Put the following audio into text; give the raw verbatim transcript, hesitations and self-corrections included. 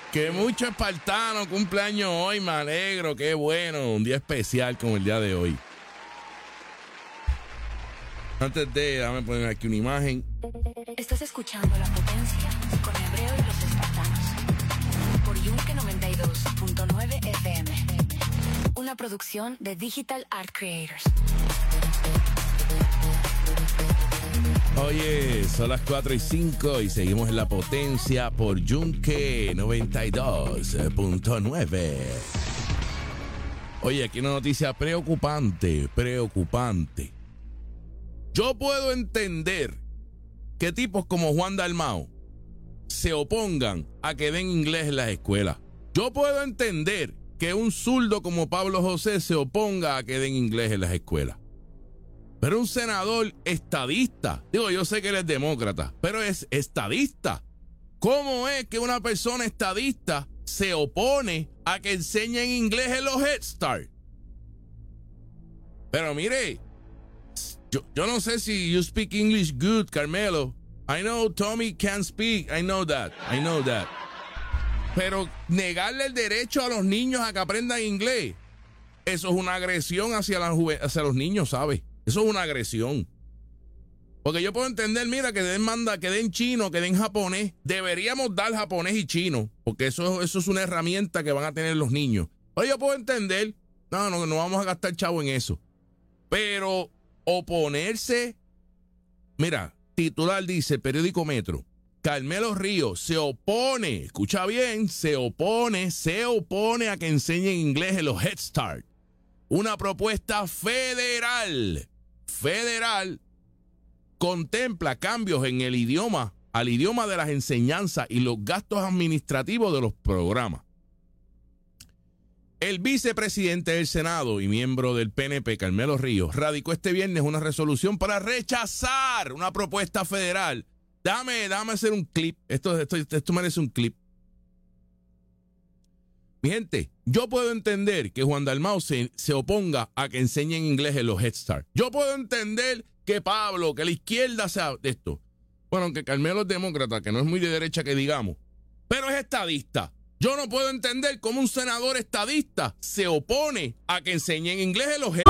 Que mucho espartano cumpleaños hoy, me alegro, qué bueno, un día especial como el día de hoy. Antes de, dame poner aquí una imagen. Estás escuchando La Potencia con Hebreo y los espartanos por Yunque noventa y dos punto nueve F M. Una producción de Digital Art Creators. Oye, son las cuatro y cinco y seguimos en La Potencia por Yunque noventa y dos punto nueve. Oye, aquí una noticia preocupante, preocupante. Yo puedo entender que tipos como Juan Dalmau se opongan a que den inglés en las escuelas. Yo puedo entender que un zurdo como Pablo José se oponga a que den inglés en las escuelas. Pero un senador estadista, digo, yo sé que él es demócrata, pero es estadista. ¿Cómo es que una persona estadista se opone a que enseñen inglés en los Head Start? Pero mire, yo, yo no sé si you speak English good, Carmelo. I know Tommy can't speak, I know that, I know that. Pero negarle el derecho a los niños a que aprendan inglés, eso es una agresión hacia, la juve- hacia los niños, ¿sabes? Eso es una agresión. Porque yo puedo entender, mira, que den manda, que den chino, que den japonés. Deberíamos dar japonés y chino, porque eso, eso es una herramienta que van a tener los niños. Pero yo puedo entender, no, no, no vamos a gastar chavo en eso. Pero oponerse, mira, titular dice, periódico Metro, Carmelo Ríos se opone, escucha bien, se opone, se opone a que enseñen inglés en los Head Start. Una propuesta federal, federal, contempla cambios en el idioma, al idioma de las enseñanzas y los gastos administrativos de los programas. El vicepresidente del Senado y miembro del P N P, Carmelo Ríos, radicó este viernes una resolución para rechazar una propuesta federal. Dame, dame hacer un clip. Esto, esto, esto merece un clip. Mi gente, yo puedo entender que Juan Dalmau se, se oponga a que enseñen inglés en los Head Start. Yo puedo entender que Pablo, que la izquierda sea de esto. Bueno, aunque Carmelo es demócrata, que no es muy de derecha que digamos, pero es estadista. Yo no puedo entender cómo un senador estadista se opone a que enseñen inglés en los Head Start.